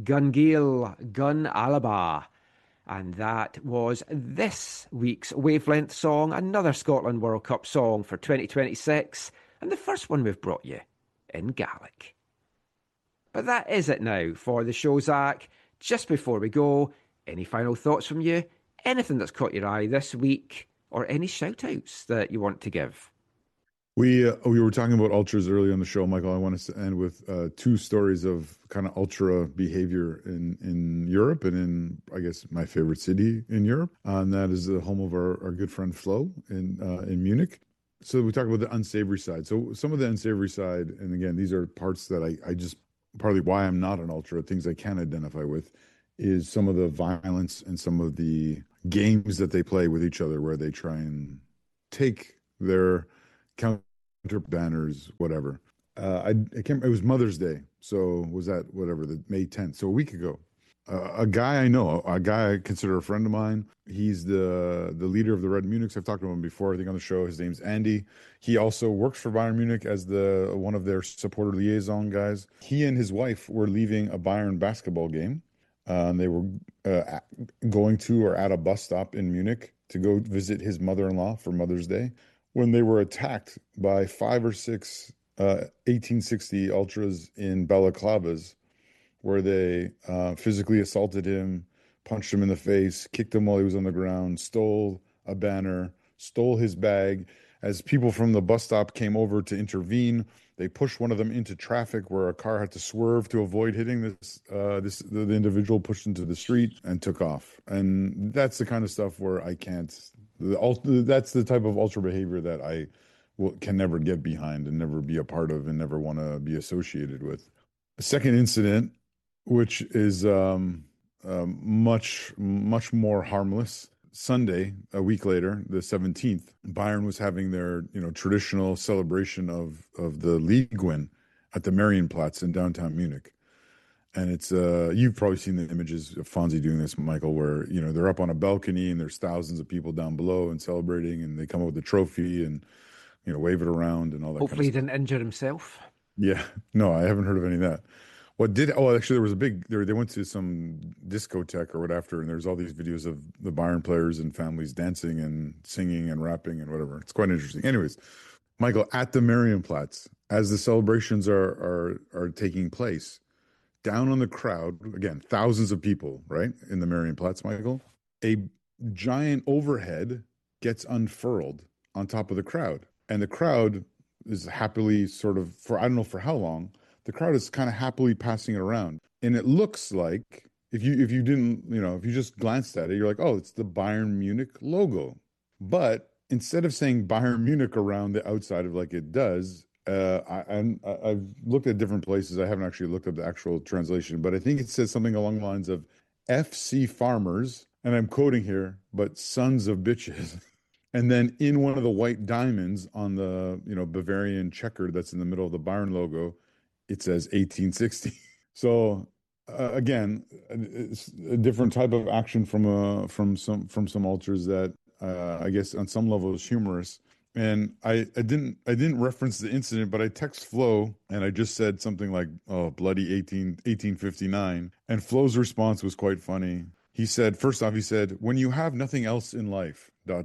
Gungeal Gun Alaba. And that was this week's Wavelength song, another Scotland World Cup song for 2026, and the first one we've brought you in Gaelic. But that is it now for the show, Zach. Just before we go, any final thoughts from you? Anything that's caught your eye this week, or any shout-outs that you want to give? We were talking about ultras earlier on the show, Michael. I want us to end with two stories of kind of ultra behavior in Europe and in, I guess, my favorite city in Europe, and that is the home of our good friend Flo in Munich. So we talk about the unsavory side. So some of the unsavory side, and again, these are parts that I just partly why I'm not an ultra, things I can identify with, is some of the violence and some of the games that they play with each other, where they try and take their counter banners, whatever. I can't. It was Mother's Day, so was that whatever the May 10th, so a week ago. A guy I know, a guy I consider a friend of mine. He's the leader of the Red Munichs. I've talked to him before, I think, on the show. His name's Andy. He also works for Bayern Munich as one of their supporter liaison guys. He and his wife were leaving a Bayern basketball game. They were going to or at a bus stop in Munich to go visit his mother-in-law for Mother's Day, when they were attacked by 5 or 6 1860 ultras in balaclavas, where they physically assaulted him, punched him in the face, kicked him while he was on the ground, stole a banner, stole his bag. As people from the bus stop came over to intervene, they pushed one of them into traffic, where a car had to swerve to avoid hitting the individual, pushed into the street and took off. And that's the kind of stuff where I can't. That's the type of ultra behavior that I can never get behind and never be a part of and never want to be associated with. A second incident, which is much more harmless. Sunday, a week later, the 17th, Bayern was having their traditional celebration of the league win at the Marienplatz in downtown Munich. And it's you've probably seen the images of Fonzie doing this, Michael, where they're up on a balcony and there's thousands of people down below and celebrating, and they come up with the trophy and wave it around and all that. Hopefully, kind of he didn't injure himself. Yeah, no, I haven't heard of any of that. Actually, there was they went to some discotheque or whatever, and there's all these videos of the Bayern players and families dancing and singing and rapping and whatever. It's quite interesting. Anyways, Michael, at the Marienplatz, as the celebrations are taking place, down on the crowd, again, thousands of people, right, in the Marienplatz, Michael, a giant overhead gets unfurled on top of the crowd. And the crowd is happily sort of, for I don't know for how long, the crowd is kind of happily passing it around. And it looks like, if you didn't, if you just glanced at it, you're like, oh, it's the Bayern Munich logo. But instead of saying Bayern Munich around the outside of like it does, I've looked at different places. I haven't actually looked up the actual translation, but I think it says something along the lines of FC Farmers, and I'm quoting here, but sons of bitches. And then in one of the white diamonds on the Bavarian checker that's in the middle of the Bayern logo, it says 1860. So again, it's a different type of action from some ultras that I guess on some level is humorous. And I didn't reference the incident, but I text Flo and I just said something like, "Oh, bloody 1859." And Flo's response was quite funny. He said, first off, "When you have nothing else in life, ... yawn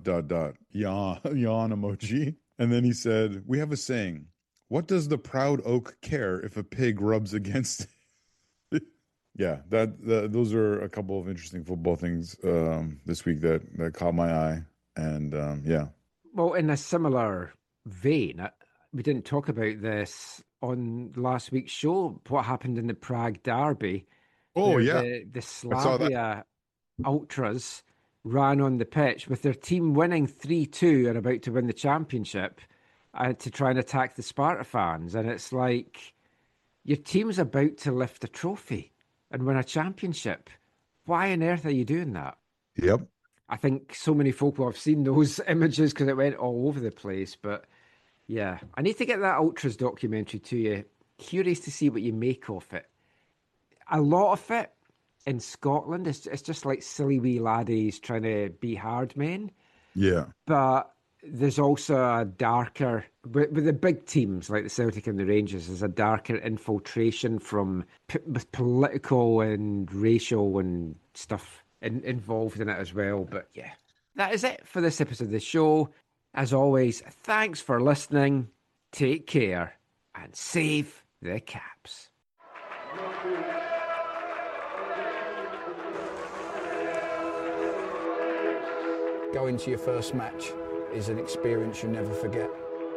emoji." And then he said, "We have a saying, what does the proud oak care if a pig rubs against it?" Yeah, those are a couple of interesting football things this week that caught my eye. And yeah. Well, in a similar vein, we didn't talk about this on last week's show, what happened in the Prague derby. Oh, yeah. The Slavia Ultras ran on the pitch with their team winning 3-2 and about to win the championship to try and attack the Sparta fans. And it's like, your team's about to lift a trophy and win a championship. Why on earth are you doing that? Yep. I think so many folk will have seen those images because it went all over the place. But yeah, I need to get that Ultras documentary to you. Curious to see what you make of it. A lot of it in Scotland, it's just like silly wee laddies trying to be hard men. Yeah. But there's also a darker, with the big teams like the Celtic and the Rangers, there's a darker infiltration from with political and racial and stuff involved in it as well. But yeah, that is it for this episode of the show. As always, thanks for listening. Take care and save the Caps. Going to your first match is an experience you never forget.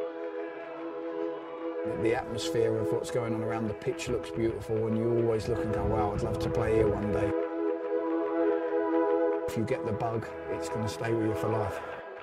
The atmosphere of what's going on around the pitch looks beautiful, and you always look and go, wow, I'd love to play here one day. If you get the bug, it's going to stay with you for life.